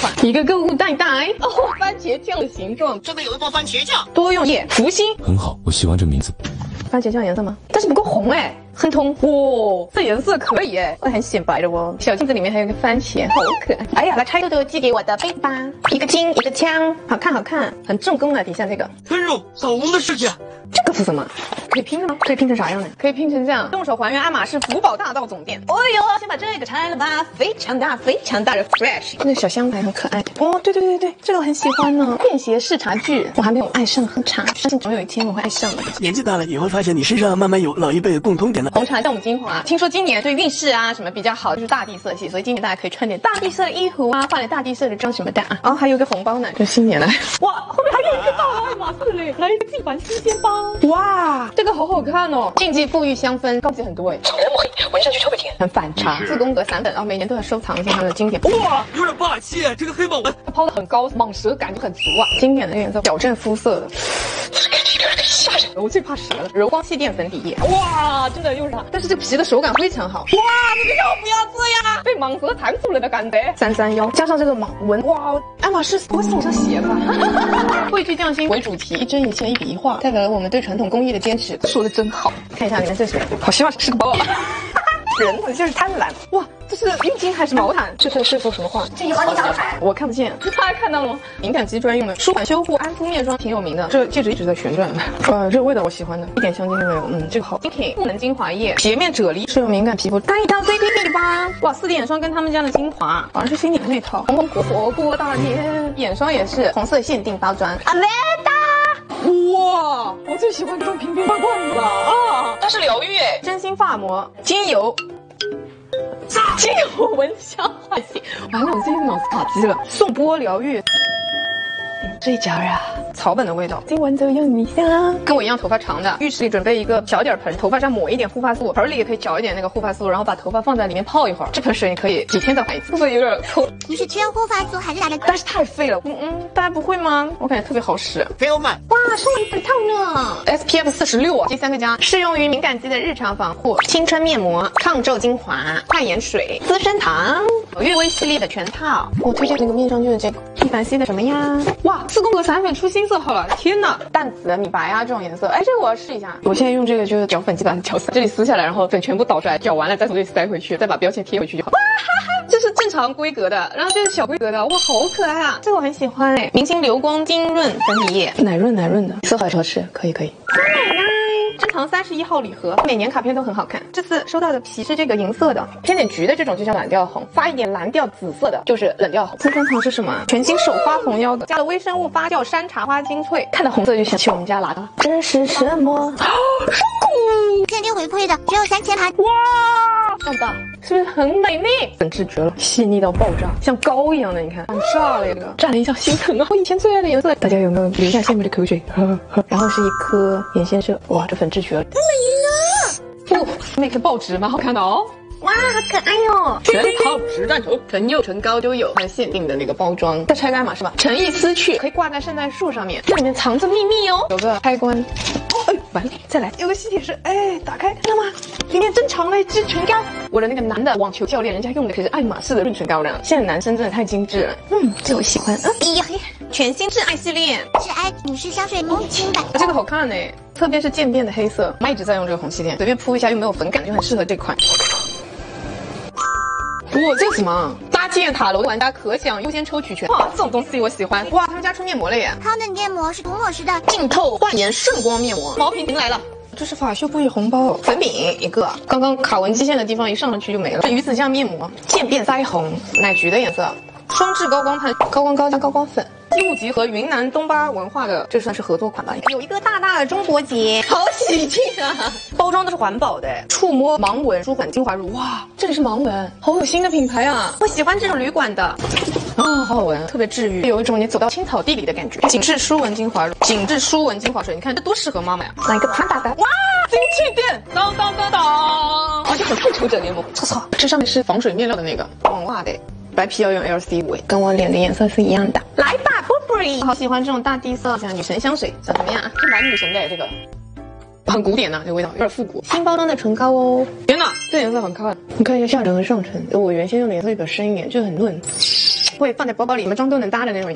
款，一个购物袋袋哦，番茄酱的形状， 这边有一包番茄酱， 多用叶福星， 很好，我喜欢这名字。 番茄酱颜色吗？但是不够红哎，很通。哇，这颜色可以哎，很显白的哦。小镜子里面还有个番茄，好可爱。哎呀，来拆豆豆寄给我的背吧，一个金，一个枪，好看好看，很重工的。底下这个温柔扫红的世界， 这个是什么？可以拼的吗？可以拼成啥样的？可以拼成这样，动手还原爱马仕福宝大道总店。哦呦，先把这个拆了吧，非常大非常大的 fresh， 这个小香牌很可爱。哦，对对对对，这个我很喜欢呢。便携式茶具，我还没有爱上喝茶，相信总有一天我会爱上的。 年纪大了，你会发现你身上慢慢有老一辈的共通点了。 红茶酵母精华，听说今年对运势啊什么比较好，就是大地色系，所以今年大家可以穿点大地色的衣服啊，换点大地色的妆什么的啊。哦，还有一个红包呢，就新年了。哇，后面还有一个大爱马仕嘞，来一个净版新鲜包。哇，这个好好看哦，禁忌馥郁香氛，高级很多哎， 草原抹黑，闻上去特别甜， 很反差。4宫格散粉，然后每年都要收藏一下它的经典。 哇，有点霸气，这个黑豹纹它抛的很高，蟒蛇感就很足啊。经典的颜色，矫正肤色的。吓人！我最怕蛇了。柔光气垫粉底液，哇，真的又是它，但是这皮的手感非常好。哇，你们要不要这样？被蟒蛇缠住了的感觉。331加上这个蟒纹，哇，爱马仕不会送上鞋吧？汇聚匠心为主题，一针一线一笔一画，代表了我们对传统工艺的坚持。说的真好，看一下里面这是什么？好希望是个包啊。人就是贪婪哇！这是浴巾还是毛毯？这是说什么话？ 这有帮你找出来， 我看不见，大家看到了吗？敏感肌专用的舒缓修护安肤面霜挺有名的，这戒指一直在旋转。这个味道我喜欢的，一点香精都没有。这个好。Kinky 赋能精华液，洁面啫喱，适用敏感皮肤。带一套 CPP 的吧。哇，4D 眼霜跟他们家的精华，好像是新年那套。红红火过大年，眼霜也是红色限定包装。阿维达。哇，我最喜欢这种瓶瓶罐罐的啊！它是疗愈诶，真心发膜，精油蚊香唤醒，完了，我最近脑子卡机了。颂钵疗愈，睡着呀，草本的味道，今晚就有你香。跟我一样头发长的，浴室里准备一个小点盆，头发上抹一点护发素，盆里也可以搅一点那个护发素，然后把头发放在里面泡一会儿。这盆水你可以几天再换一次，会不会有点抠？ 你是缺护发素还是打了？ 但是太费了。大家不会吗？我感觉特别好使。 非要买哇，送我一整套呢。 SPF 46，第3个加，适用于敏感肌的日常防护。青春面膜、抗皱精华、快盐水、资生堂、悦薇系列的全套。我推荐那个面霜就是这个纪梵希的什么呀？哇，4宫格散粉出新色号了！天哪，淡紫、米白啊这种颜色，哎，这个我要试一下。我现在用这个就是搅粉机把它搅散，这里撕下来，然后粉全部倒出来，搅完了再从这里塞回去，再把标签贴回去就好。哇哈哈，这是正常规格的，然后这是小规格的，哇，好可爱啊！这个我很喜欢哎，明星流光精润粉底液，奶润的，色好吃，可以。珍藏31号礼盒，每年卡片都很好看。这次收到的皮是这个银色的，偏点橘的这种就叫蓝调红，发一点蓝调紫色的就是冷调红。资生堂是什么？全新首发红腰的，加了微生物发酵山茶花精粹，看到红色就想去我们家拿的。这是什么？舒骨限定回馈的，只有3000盘。 哇，看到是不是很美丽？粉质绝了，细腻到爆炸，像膏一样的，你看，很炸了一个，蘸了一下心疼啊！我以前最爱的颜色，大家有没有流下羡慕的口水？然后是一颗眼线色，哇，这粉质绝了，美了！那颗报纸蛮好看的哦。 哇，好可爱哟！ 全套实战头，纯釉纯膏都有，还有限定的那个包装。再拆个爱马仕吧，诚意丝趣，可以挂在圣诞树上面，这里面藏着秘密哦。有个开关，完了，再来，有个吸铁石，哎，打开，看到吗？里面珍藏了一支唇膏。我的那个男的网球教练，人家用的可是爱马仕的润唇膏呢。现在男生真的太精致了，这我喜欢。哎呀，全新挚爱系列， 挚爱女士香水梦清版， 这个好看呢，侧边是渐变的黑色，我一直在用这个红气垫，随便铺一下又没有粉感，就很适合这款。哇，这是什么？搭建塔楼的玩家可享优先抽取权。哇，这种东西我喜欢。哇，他们家出面膜了耶！ 康顿面膜是涂抹式的净透焕颜顺光面膜，毛瓶来了。这是法秀布艺红包，粉饼一个，刚刚卡纹基线的地方一上去就没了。这鱼子酱面膜，渐变腮红，奶橘的颜色，双质高光盘，高光膏加高光粉。机务集和云南东巴文化的，这算是合作款吧？有一个大大的中国结，好喜庆啊！包装都是环保的，触摸盲纹舒缓精华乳，哇，这里是盲纹，好有新的品牌啊！我喜欢这种旅馆的。好好闻，特别治愈，有一种你走到青草地里的感觉。紧致舒纹精华乳，紧致舒纹精华水，你看这多适合妈妈呀！来一个潘大的，哇，精气垫，当，而且很透抽整面膜，操，这上面是防水面料的那个，网袜的。白皮要用 LC 尾，跟我脸的颜色是一样的。来吧 ，Burberry， 好喜欢这种大地色，像女神香水，长怎么样？是蛮女神的这个，很古典呢，这个味道有点复古。新包装的唇膏哦，天哪，这颜色好看！你看一下下沉和上沉，我原先用的颜色就比较深一点，就很嫩。 会放在包包里，什么妆都能搭的那种。